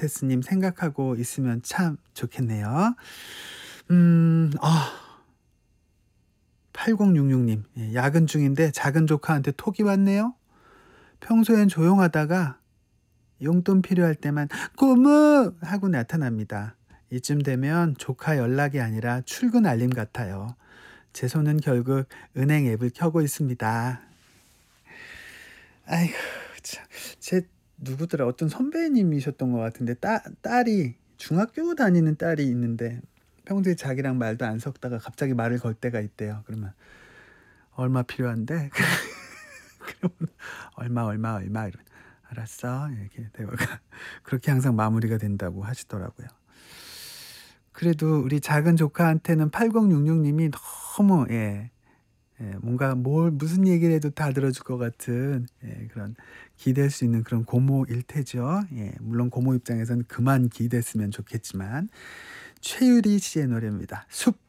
오테스님 생각하고 있으면 참 좋겠네요. 8066님, 예, 야근 중인데 작은 조카한테 톡이 왔네요. 평소엔 조용하다가 용돈 필요할 때만 고무 하고 나타납니다. 이쯤 되면 조카 연락이 아니라 출근 알림 같아요. 제 손은 결국 은행 앱을 켜고 있습니다. 아이고, 참. 제 누구더라? 어떤 선배님이셨던 것 같은데 딸이 중학교 다니는 딸이 있는데 평소에 자기랑 말도 안 섞다가 갑자기 말을 걸 때가 있대요. 그러면 얼마 필요한데? 그러면 얼마 이러 알았어. 이렇게 대화가 그렇게 항상 마무리가 된다고 하시더라고요. 그래도 우리 작은 조카한테는 8066님이 너무 뭔가 무슨 얘기를 해도 다 들어줄 것 같은 그런 기댈 수 있는 그런 고모일 테죠. 예, 물론 고모 입장에서는 그만 기댔으면 좋겠지만 최유리 씨의 노래입니다. 숲.